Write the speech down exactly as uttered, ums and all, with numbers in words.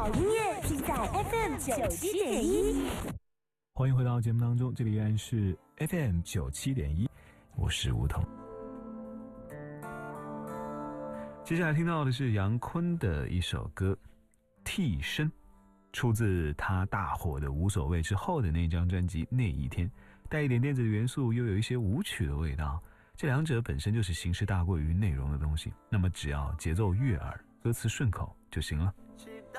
好音乐听在 F M 九七点一。 欢迎回到节目当中，这里依然是 F M 九七点一，我是吴桐。接下来听到的是杨坤的一首歌《替身》，出自他大火的《无所谓》之后的那张专辑《那一天》，带一点电子的元素，又有一些舞曲的味道。这两者本身就是形式大过于内容的东西，那么只要节奏悦耳，歌词顺口就行了。